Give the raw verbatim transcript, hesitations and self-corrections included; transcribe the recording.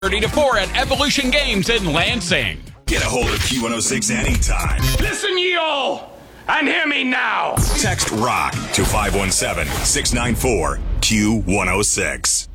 thirty to four at Evolution Games in Lansing. Get a hold of Q one oh six anytime. Listen, ye all, and hear me now. Text ROCK to five one seven, six nine four, Q one oh six.